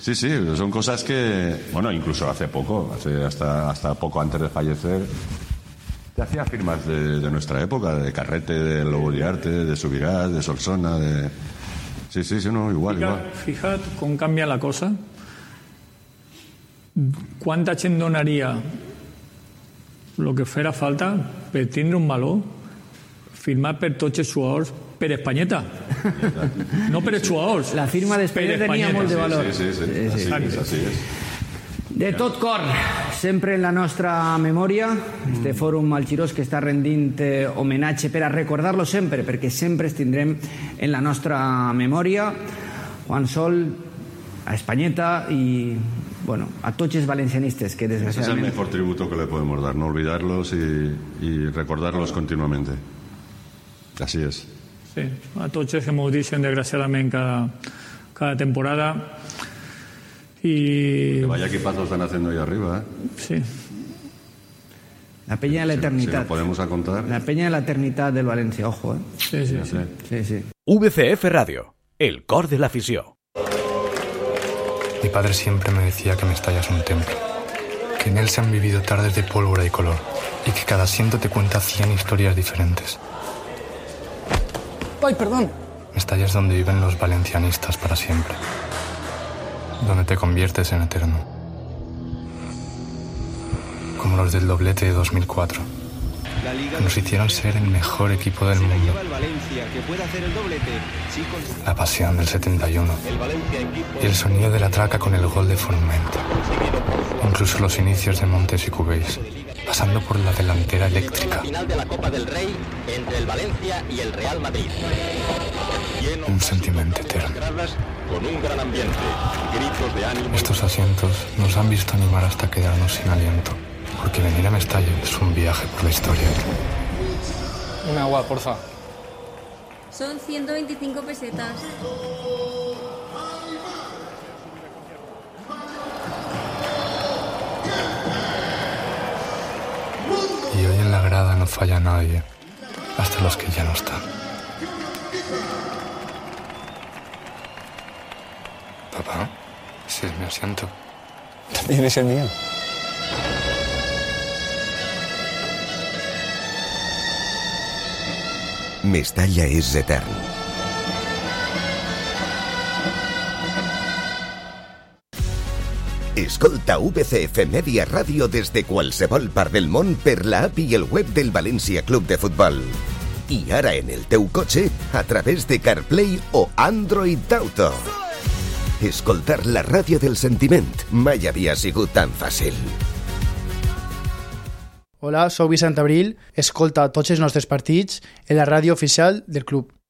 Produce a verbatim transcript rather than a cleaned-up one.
Sí, sí, son cosas que, bueno, incluso hace poco, hace hasta, hasta poco antes de fallecer, te hacía firmas de, de nuestra época, de Carrete, de Lobo de Arte, de Subirás, de Solsona, de... Sí, sí, sí, no, igual, Fica, igual. Fíjate com canvia la cosa. Quanta gent donaria el que farà falta per tindre un valor firmat per tots els jugadors per Espanyeta, no per els jugadors. La firma d'Espanyeta tenia molt de valor. Sí, sí, sí, sí, sí, sí, así es. De tot cor, sempre en la nostra memòria, este fòrum al Girós que està rendint eh, homenatge per a recordar-lo sempre, perquè sempre es tindrem en la nostra memòria. Juan Sol, a Espanyeta i bueno, a tots els valencianistes que desgraciadament... Ese es el mejor tributo que le podemos dar, no olvidarlos y, y recordarlos continuamente. Así es. Sí, a tots els que m'ho deixen desgraciadament cada, cada temporada. Y... Que vaya equipazos están haciendo ahí arriba, ¿eh? Sí. La peña de la eternidad. Si, si lo podemos a contar. La peña de la eternidad del Valencia, ojo, ¿eh? Sí, sí, sí. sí, sí. V C F Radio, el cor de l'afició. Mi padre siempre me decía que Mestalla es un templo, que en él se han vivido tardes de pólvora y color, y que cada asiento te cuenta cien historias diferentes. ¡Ay, perdón! Mestalla es donde viven los valencianistas para siempre, donde te conviertes en eterno, como los del doblete de dos mil cuatro, que nos hicieron ser el mejor equipo del mundo. La pasión del setenta y uno y el sonido de la traca con el gol de Forment, incluso los inicios de Montes y Cubéis, pasando por la delantera eléctrica. Final de la Copa del Rey entre el Valencia y el Real Madrid. Un sentimiento eterno. Con un gran ambiente, gritos de ánimo. Estos asientos nos han visto animar hasta quedarnos sin aliento, porque venir a Mestalla es un viaje por la historia. Un agua, porfa. Son ciento veinticinco pesetas. Y hoy en la grada no falla nadie, hasta los que ya no están. Papá, ese es mi asiento. También es el mío. Mestalla és etern. Escolta V C F Media Ràdio des de qualsevol part del món per la app i el web del València Club de Futbol. I ara en el teu cotxe a través de CarPlay o Android Auto. Escoltar la ràdio del sentiment mai havia sigut tan fàcil. Hola, soc Vicent Abril. Escolta tots els nostres partits en la ràdio oficial del club.